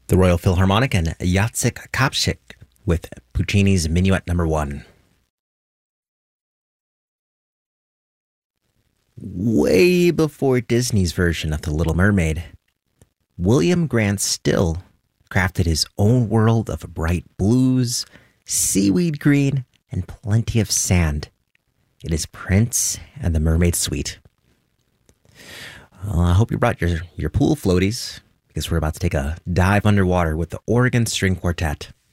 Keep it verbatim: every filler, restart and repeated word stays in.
The Royal Philharmonic and Jacek Kapczyk with Puccini's Minuet Number One. Way before Disney's version of The Little Mermaid, William Grant Still crafted his own world of bright blues, seaweed green, and plenty of sand. It is Prince and the Mermaid Suite. Uh, I hope you brought your, your pool floaties, because we're about to take a dive underwater with the Oregon String Quartet.